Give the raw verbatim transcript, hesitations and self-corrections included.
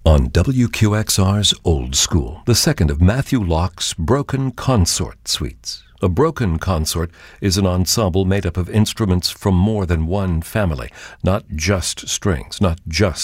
On W Q X R's Old School, the second of Matthew Locke's Broken Consort Suites. A broken consort is an ensemble made up of instruments from more than one family, not just strings, not just